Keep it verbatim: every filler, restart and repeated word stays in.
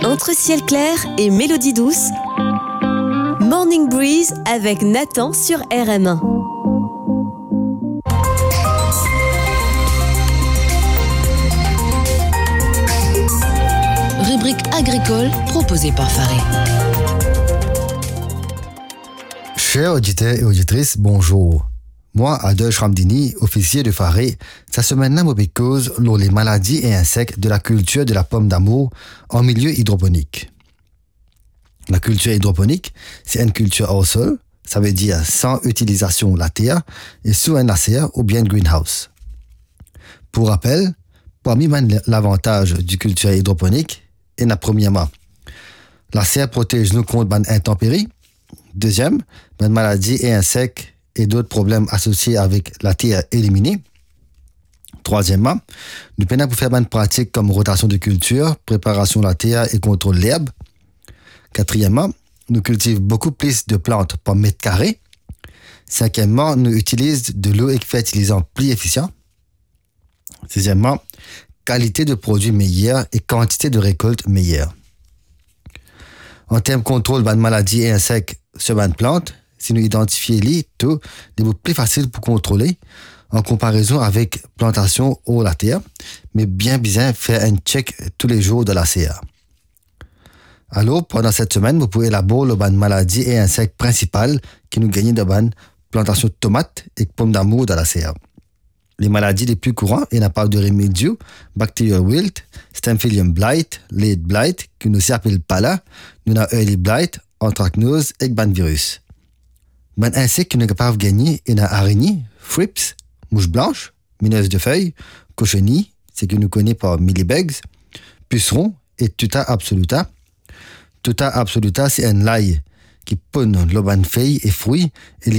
Entre ciel clair et mélodie douce, Morning Breeze avec Nathan sur R M un. Rubrique agricole proposée par Faré. Chers auditeurs et auditrices, bonjour. Moi, Adel Ramdini, officier de Faré, cette semaine-là, je cause sur les maladies et insectes de la culture de la pomme d'amour en milieu hydroponique. La culture hydroponique, c'est une culture au sol, ça veut dire sans utilisation de la terre et sous un serre ou bien greenhouse. Pour rappel, parmi l'avantage du culture hydroponique, et la premièrement, la serre protège nous contre les intempéries. Deuxième, les maladies et insectes et d'autres problèmes associés avec la terre éliminée. Troisièmement, nous peinons pour faire une pratique comme rotation de culture, préparation de la terre et contrôle de l'herbe. Quatrièmement, nous cultivons beaucoup plus de plantes par mètre carré. Cinquièmement, nous utilisons de l'eau et fertilisant plus efficient. Sixièmement, qualité de produits meilleure et quantité de récolte meilleure. En termes de contrôle de maladies et insectes sur une plante, si nous identifions les taux, c'est plus facile pour contrôler en comparaison avec plantation au la terre, mais bien bien faire un check tous les jours de la serre. Alors, pendant cette semaine, vous pouvez élaborer les maladies et insectes principales qui nous gagnent de la plantation de tomates et de pommes d'amour dans la serre. Les maladies les plus courantes, il n'y a pas de remédio, bacterial wilt, Staphylococcus blight, lead blight, qui nous s'appelle pala, nous avons early blight, anthracnose et ban virus. Les insectes qui nous capables de gagner, il y a araignées, thrips, mouches blanches, mineuses de feuilles, cochenilles, ce que nous connaissons par millibugs, pucerons et tuta absoluta. Tuta absoluta, c'est un laille qui pone l'oban feuilles et fruits et